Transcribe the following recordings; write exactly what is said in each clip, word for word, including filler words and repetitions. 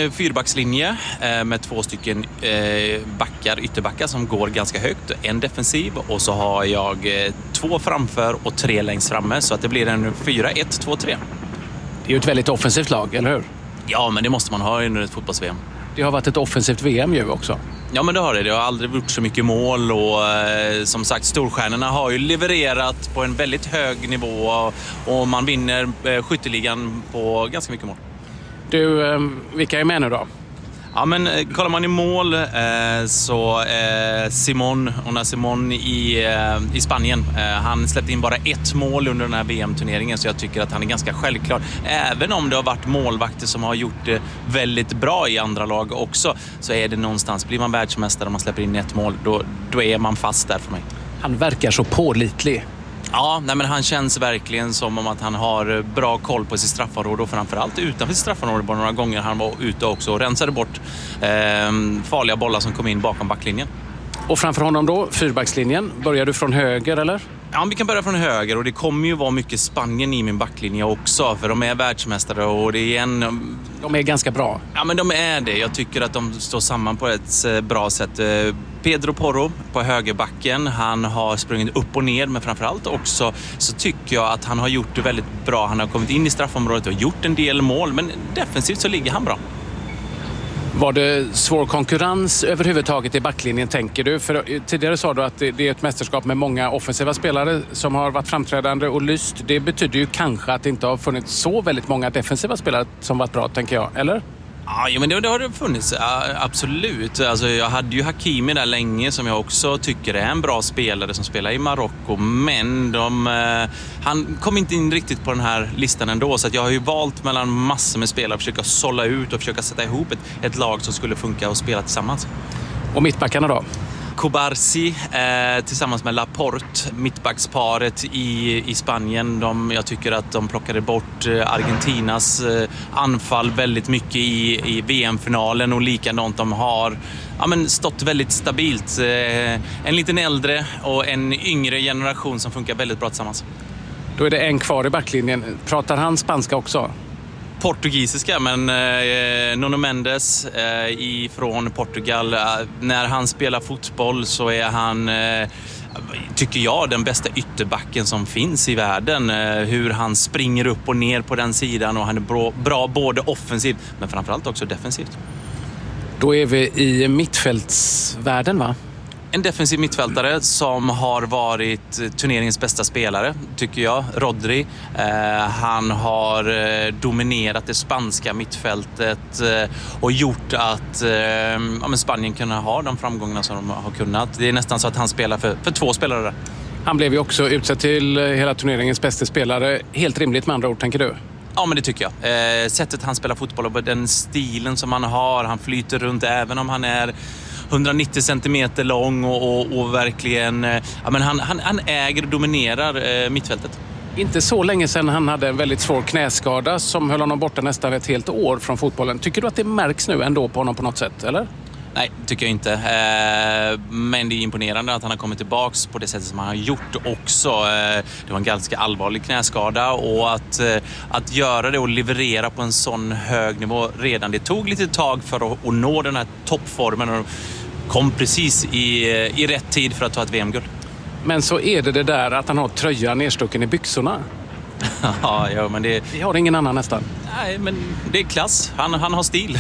en fyrbackslinje med två stycken backar, ytterbackar som går ganska högt. En defensiv och så har jag två framför och tre längst framme. Så att det blir en fyra ett två tre. Det är ju ett väldigt offensivt lag, eller hur? Ja, men det måste man ha under ett fotbolls-V M. Det har varit ett offensivt V M ju också. Ja, men det har det. Det har aldrig gjort så mycket mål och eh, som sagt, storstjärnorna har ju levererat på en väldigt hög nivå och, och man vinner eh, skytteligan på ganska mycket mål. Du, eh, vilka är med nu då? Ja, men eh, kollar man i mål eh, så eh, Simon, Ona Simon i, eh, i Spanien. Eh, han släppte in bara ett mål under den här V M-turneringen så jag tycker att han är ganska självklar. Även om det har varit målvakter som har gjort det väldigt bra i andra lag också så är det någonstans, blir man världsmästare om man släpper in ett mål, då, då är man fast där för mig. Han verkar så pålitlig. Ja, nej, men han känns verkligen som om att han har bra koll på sitt straffområde och framförallt utanför sitt straffområde. Bara några gånger han var ute också och rensade bort eh, farliga bollar som kom in bakom backlinjen. Och framför honom då, fyrbackslinjen. Börjar du från höger eller? Ja, vi kan börja från höger och det kommer ju vara mycket Spanien i min backlinje också för de är världsmästare och det är en... De är ganska bra. Ja, men de är det. Jag tycker att de står samman på ett bra sätt. Pedro Porro på högerbacken, han har sprungit upp och ner men framförallt också så tycker jag att han har gjort det väldigt bra. Han har kommit in i straffområdet och gjort en del mål men defensivt så ligger han bra. Var det svår konkurrens överhuvudtaget i backlinjen, tänker du? För tidigare sa du att det är ett mästerskap med många offensiva spelare som har varit framträdande och lyst. Det betyder ju kanske att det inte har funnits så väldigt många defensiva spelare som varit bra, tänker jag. Eller? Ja, men det, det har det funnits. Ja, absolut. Alltså, jag hade ju Hakimi där länge som jag också tycker är en bra spelare som spelar i Marocko. Men de, eh, han kom inte in riktigt på den här listan ändå. Så att jag har ju valt mellan massor med spelare att försöka sålla ut och försöka sätta ihop ett, ett lag som skulle funka och spela tillsammans. Och mittbackarna då? Kubarsi eh, tillsammans med Laporte, mittbacksparet i, i Spanien. De, jag tycker att de plockade bort eh, Argentinas eh, anfall väldigt mycket i, i V M-finalen och likadant de har ja, men stått väldigt stabilt. Eh, en liten äldre och en yngre generation som funkar väldigt bra tillsammans. Då är det en kvar i backlinjen. Pratar han spanska också? Portugisiska, men eh, Nuno Mendes eh, ifrån Portugal, eh, när han spelar fotboll så är han, eh, tycker jag, den bästa ytterbacken som finns i världen. Eh, hur han springer upp och ner på den sidan och han är bra, bra både offensivt men framförallt också defensivt. Då är vi i mittfältsvärlden, va? En defensiv mittfältare som har varit turneringens bästa spelare, tycker jag, Rodri. Eh, han har eh, dominerat det spanska mittfältet eh, och gjort att eh, ja, men Spanien kunde ha de framgångarna som de har kunnat. Det är nästan så att han spelar för, för två spelare där. Han blev ju också utsett till hela turneringens bästa spelare. Helt rimligt med andra ord, tänker du? Ja, men det tycker jag. Eh, sättet han spelar fotboll och den stilen som han har, han flyter runt även om han är hundranittio centimeter lång och, och, och verkligen, ja, men han, han, han äger och dominerar eh, mittfältet. Inte så länge sedan han hade en väldigt svår knäskada som höll honom borta nästan ett helt år från fotbollen. Tycker du att det märks nu ändå på honom på något sätt, eller? Nej, tycker jag inte. Eh, men det är imponerande att han har kommit tillbaks på det sättet som han har gjort också. Eh, det var en ganska allvarlig knäskada och att, eh, att göra det och leverera på en sån hög nivå redan. Det tog lite tag för att, att nå den här toppformen och kom precis i, i rätt tid för att ta ett V M-guld. Men så är det det där att han har tröjan nedstucken i byxorna. Ja, ja, men det... Det har ingen annan nästan. Nej, men det är klass. Han, han har stil.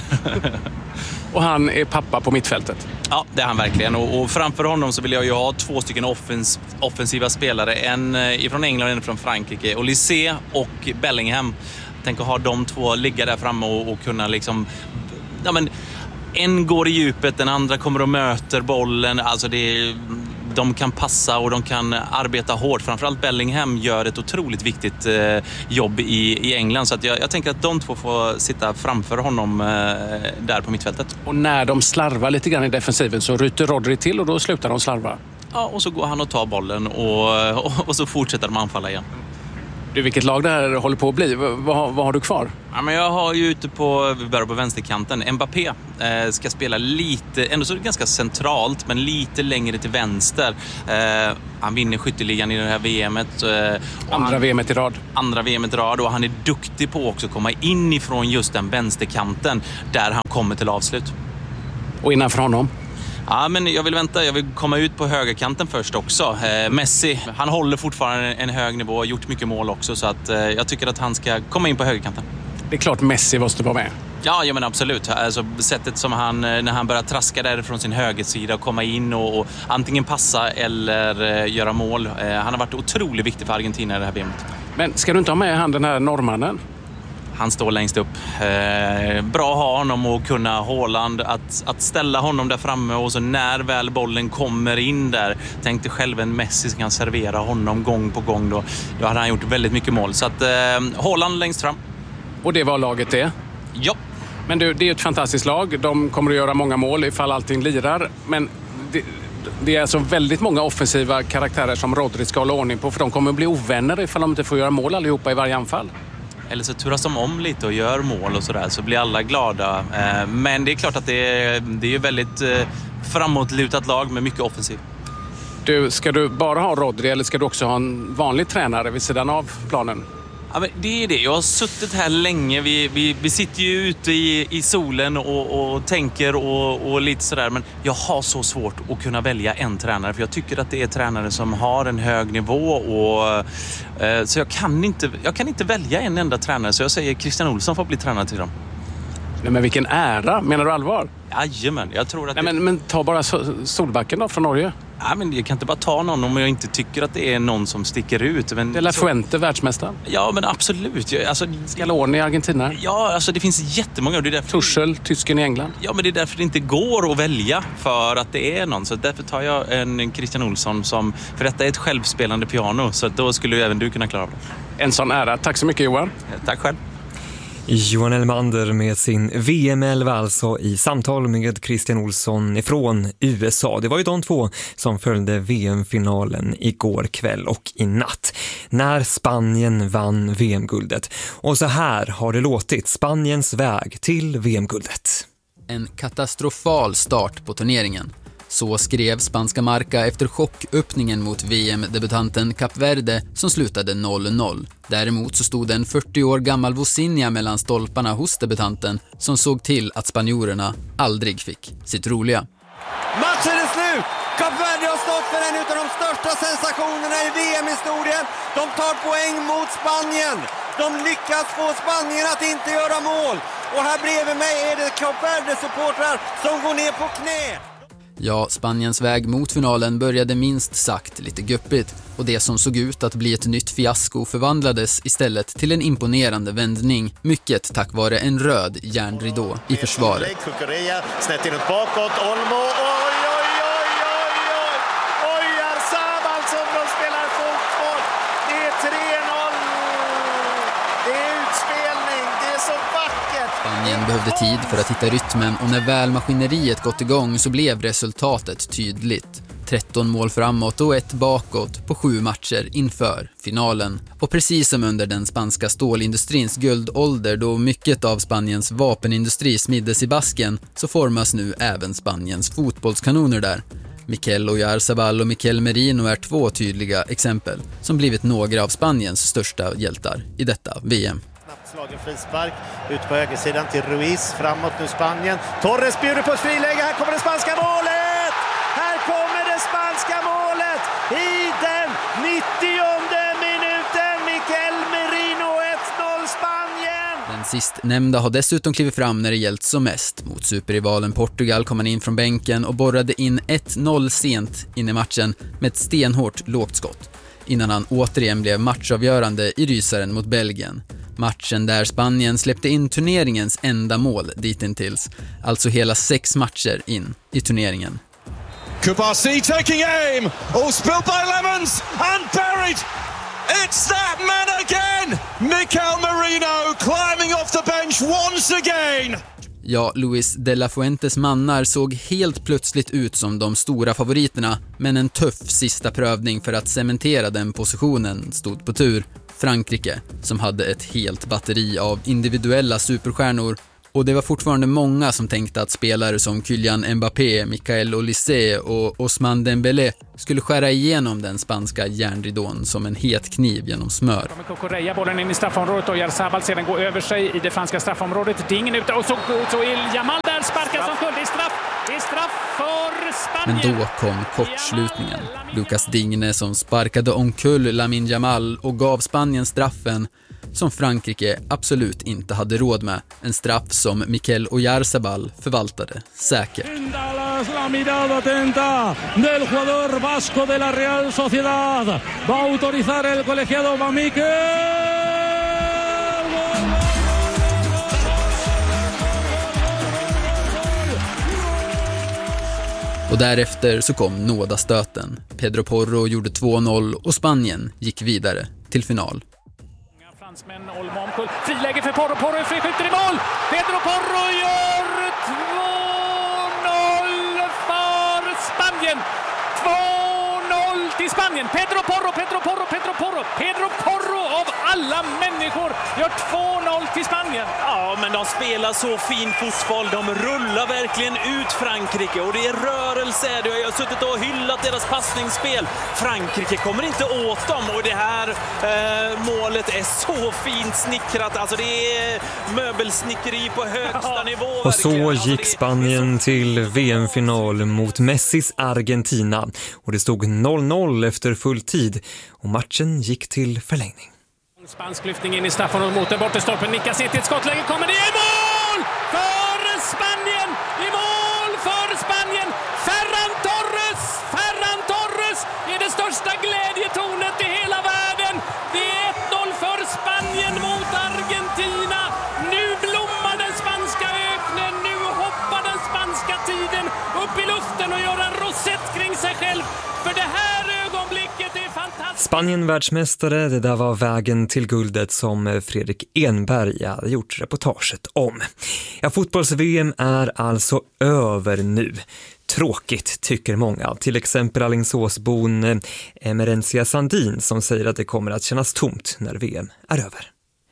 Och han är pappa på mittfältet. Ja, det är han verkligen. Och, och framför honom så vill jag ju ha två stycken offens, offensiva spelare. En ifrån England och en från Frankrike. Olise och Bellingham. Jag tänker ha de två ligga där framme och, och kunna liksom... Ja, men, en går i djupet, den andra kommer och möter bollen. Alltså det är... De kan passa och de kan arbeta hårt. Framförallt Bellingham gör ett otroligt viktigt eh, jobb i, i England. Så att jag, jag tänker att de två får sitta framför honom eh, där på mittfältet. Och när de slarvar lite grann i defensiven så ryter Rodri till och då slutar de slarva. Ja, och så går han och tar bollen och, och, och så fortsätter de anfalla igen. Du, vilket lag det här håller på att bli? Vad, vad, vad har du kvar? Ja, men jag har ju ute på, vi börjar på vänsterkanten. Mbappé eh, ska spela lite, ändå så är det ganska centralt, men lite längre till vänster. Eh, han vinner skytteligan i det här V M:et. Eh, andra han, V M:et i rad. Andra V M:et i rad, och han är duktig på också att komma in ifrån just den vänsterkanten där han kommer till avslut. Och innanför honom? Ja, men jag vill vänta. Jag vill komma ut på högerkanten först också. Eh, Messi, han håller fortfarande en hög nivå, har gjort mycket mål också, så att, eh, jag tycker att han ska komma in på högerkanten. Det är klart Messi måste vara med. Ja, ja men absolut. Alltså, sättet som han, när han börjar traska där från sin högersida och komma in och, och antingen passa eller eh, göra mål. Eh, han har varit otroligt viktig för Argentina i det här V M:et. Men ska du inte ha med han den här norrmannen? Han står längst upp. Eh, bra att ha honom och kunna Haaland. Att, att ställa honom där framme och så när väl bollen kommer in där. Tänk dig själv en Messi som kan servera honom gång på gång. Då, då hade han gjort väldigt mycket mål. Så att eh, Haaland längst fram. Och det var laget det? Ja. Men du, det är ett fantastiskt lag. De kommer att göra många mål ifall allting lirar. Men det, det är alltså väldigt många offensiva karaktärer som Rodri ska hålla ordning på. För de kommer att bli ovänner ifall de inte får göra mål allihopa i varje anfall. Eller så turas de om lite och gör mål och sådär, så blir alla glada. Men det är klart att det är, det är väldigt framåtlutat lag med mycket offensiv. Du, ska du bara ha Rodri eller ska du också ha en vanlig tränare vid sidan av planen? Ja, men det är det. Jag har suttit här länge. Vi, vi, vi sitter ju ute i, i solen och, och tänker och, och lite sådär. Men jag har så svårt att kunna välja en tränare. För jag tycker att det är tränare som har en hög nivå. Och, eh, så jag kan, inte, jag kan inte välja en enda tränare. Så jag säger Christian Olsson får bli tränare till dem. Nej, men vilken ära. Menar du allvar? Jajamän, jag tror att... Nej, det... men, men ta bara Solbacken då från Norge. Ja, men jag kan inte bara ta någon om jag inte tycker att det är någon som sticker ut. Men det är La Fuente, världsmästaren. Ja, men absolut. Jag, alltså, Scaloni i Argentina. Ja, alltså det finns jättemånga. Det är därför... Tuchel, tysken i England. Ja, men det är därför det inte går att välja för att det är någon. Så därför tar jag en Christian Olsson som... För detta är ett självspelande piano, så då skulle ju även du kunna klara av det. En sån ära. Tack så mycket, Johan. Tack själv. Johan Elmander med sin V M-elva alltså i samtal med Christian Olsson ifrån U S A. Det var ju de två som följde V M-finalen igår kväll och i natt när Spanien vann V M-guldet. Och så här har det låtit Spaniens väg till V M-guldet. En katastrofal start på turneringen. Så skrev spanska Marca efter chocköppningen mot V M-debutanten Kap Verde som slutade noll noll. Däremot så stod en fyrtio år gammal Vozinha mellan stolparna hos debutanten som såg till att spanjorerna aldrig fick sitt roliga. Matchen är slut! Kap Verde har stått för en av de största sensationerna i V M-historien. De tar poäng mot Spanien. De lyckas få Spanien att inte göra mål. Och här bredvid mig är det Kap Verde-supportrar som går ner på knä. Ja, Spaniens väg mot finalen började minst sagt lite guppigt och det som såg ut att bli ett nytt fiasko förvandlades istället till en imponerande vändning, mycket tack vare en röd järnridå i försvaret. Snett inåt bakåt, Olmo, oj, oj, oj, oj, oj, oj, Arzabal som de spelar fotboll, det är tre noll, det är utspelning, det är så vackert. Spanien behövde tid för att hitta rytmen och när väl maskineriet gått igång så blev resultatet tydligt. tretton mål framåt och ett bakåt på sju matcher inför finalen. Och precis som under den spanska stålindustrins guldålder då mycket av Spaniens vapenindustri smiddes i basken så formas nu även Spaniens fotbollskanoner där. Mikel Oyarzabal och Mikel Merino är två tydliga exempel som blivit några av Spaniens största hjältar i detta V M. Slagen frispark ut på högersidan till Ruiz, framåt nu Spanien. Torres bjuder på ett friläge, här kommer det spanska målet! Här kommer det spanska målet i den nittionde minuten. Mikel Merino, ett noll Spanien! Den sistnämnda har dessutom klivit fram när det gällt som mest. Mot superrivalen Portugal kom han in från bänken och borrade in ett noll sent in i matchen med ett stenhårt lågt skott. Innan han återigen blev matchavgörande i rysaren mot Belgien. Matchen där Spanien släppte in turneringens enda mål ditintills. Alltså hela sex matcher in i turneringen. Kubasi taking aim. Oh, spilled by Lemons and buried. It's that man again. Mikel Merino climbing off the bench once again. Ja, Luis de la Fuentes mannar såg helt plötsligt ut som de stora favoriterna, men en tuff sista prövning för att cementera den positionen stod på tur. Frankrike, som hade ett helt batteri av individuella superstjärnor, och det var fortfarande många som tänkte att spelare som Kylian Mbappé, Michael Olise och Ousmane Dembélé skulle skära igenom den spanska järnridån som en het kniv genom smör. Correa, bollen in i straffområdet och Oyarzabal sedan går över sig i det franska straffområdet. Det är ingen ute och så, så är Yamal där sparkar som full. Det är straff, det är straff för Spanien. Men då kom kortslutningen. Lucas Digne som sparkade omkull Lamine Yamal och gav Spanien straffen som Frankrike absolut inte hade råd med. En straff som Mikel Oyarzabal förvaltade säkert. La mirada atenta del jugador vasco de la Real Sociedad. Va a autorizar el colegiado Mamique. Och därefter så kom nådastöten. Pedro Porro gjorde två noll och Spanien gick vidare till final. Fransmän, Olmo omkull. Friläge för Porro. Porro är fri, skjuter i mål. Pedro Porro gör två noll för Spanien. två noll till Spanien. Pedro Porro, Pedro Porro, Pedro Porro. Pedro Porro av alla människor gör två noll till Spanien. Ja, men de spelar så fin fotboll. De rullar verkligen ut Frankrike och det är rörelse. Jag har suttit och hyllat deras passningsspel. Frankrike kommer inte åt dem och det här eh, målet är så fint snickrat. Alltså det är möbelsnickeri på högsta nivå. Och så gick Spanien till V M-final mot Messis Argentina. Och det stod noll noll efter full tid och matchen gick till förlängning. Spansk lyftning in i straffområdet mot den bortre stolpen. Nickas in till ett skottläge. Kommer det i mål för Spanien! I mål för Spanien! Ferran Torres! Ferran Torres är det största glädjetornet i hela världen. Det är ett noll för Spanien mot Argentina. Nu blommar den spanska öknen. Nu hoppar den spanska tiden upp i luften och gör en rosett kring sig själv. För det här ögonblicket är fantastiskt. Spanien världsmästare, det där var vägen till guldet som Fredrik Enberg hade gjort reportaget om. Ja, fotbolls-V M är alltså över nu. Tråkigt tycker många, till exempel Alingsåsbon Emerencia Sandin som säger att det kommer att kännas tomt när V M är över.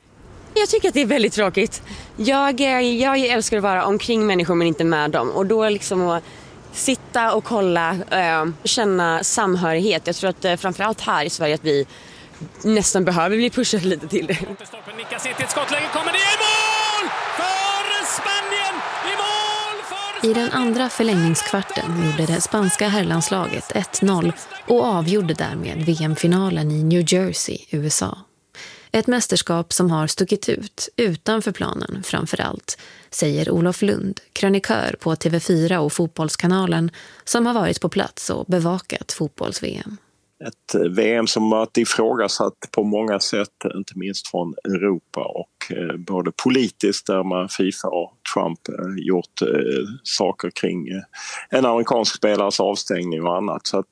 Jag tycker att det är väldigt tråkigt. Jag, jag älskar att vara omkring människor men inte med dem. Och då liksom att sitta och kolla, äh, känna samhörighet. Jag tror att äh, framförallt här i Sverige att vi nästan behöver bli pushade lite till det. Nickas in till ett skottläge. Kommer det i mål för Spanien! I mål för I den andra förlängningskvarten gjorde det spanska herrlandslaget ett noll och avgjorde därmed V M-finalen i New Jersey, U S A. Ett mästerskap som har stuckit ut utanför planen framförallt, säger Olof Lund, krönikör på T V fyra och Fotbollskanalen som har varit på plats och bevakat fotbolls-V M. Ett V M som varit ifrågasatt på många sätt, inte minst från Europa och eh, både politiskt där man FIFA och Trump eh, gjort eh, saker kring eh, en amerikansk spelares avstängning och annat. Så att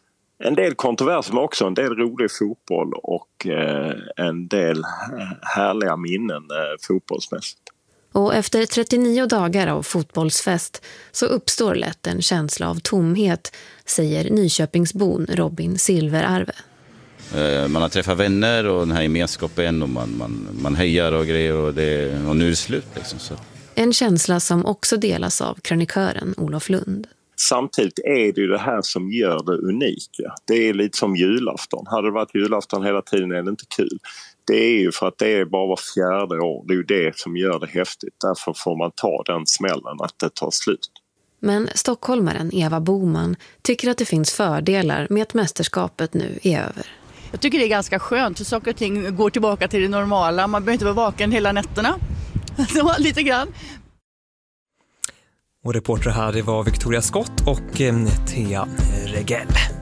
en del kontroverser men också en del rolig fotboll och eh, en del härliga minnen eh, fotbollsmässigt. Och efter trettionio dagar av fotbollsfest så uppstår lätt en känsla av tomhet, säger Nyköpingsbon Robin Silverarve. Man har träffat vänner och den här gemenskapen och man, man, man hejar och grejer och, det, och nu är det slut. Liksom, så. En känsla som också delas av krönikören Olof Lund. Samtidigt är det ju det här som gör det unika. Det är lite som julafton. Hade det varit julafton hela tiden är det inte kul. Det är ju för att det är bara var fjärde år. Det är ju det som gör det häftigt. Därför får man ta den smällen att det tar slut. Men stockholmaren Eva Boman tycker att det finns fördelar med att mästerskapet nu är över. Jag tycker det är ganska skönt för saker och ting går tillbaka till det normala. Man behöver inte vara vaken hela nätterna. Så lite grann. Och reporter här det var Victoria Skott och eh, Thea Regell.